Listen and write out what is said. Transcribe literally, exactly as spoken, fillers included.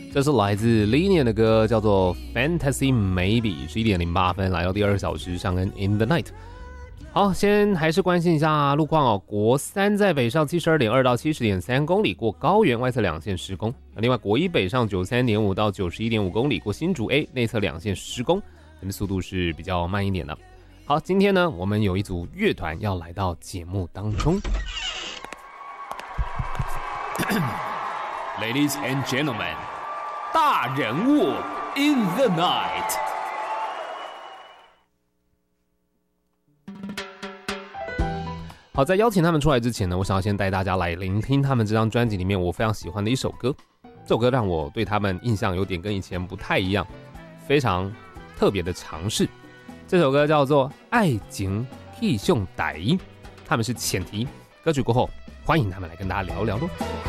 这是来自 Linian 的歌，叫做 Fantasy Maybe， 十一点零八分，来到第二个小时，上跟 In the Night。好，先还是关心一下路况哦。国三在北上 七十二点二 到 七十点三 公里，过高原外侧两线施工。另外国一北上 九十三点五 到 九十一点五 公里，过新竹 A 内侧两线施工，那么速度是比较慢一点的。好，今天呢，我们有一组乐团要来到节目当中。Ladies and gentlemen， 大人物 in the night。好，在邀请他们出来之前呢，我想要先带大家来聆听他们这张专辑里面我非常喜欢的一首歌。这首歌让我对他们印象有点跟以前不太一样，非常特别的尝试。这首歌叫做《爱情气象台》，他们是浅提。歌曲过后，欢迎他们来跟大家聊聊咯。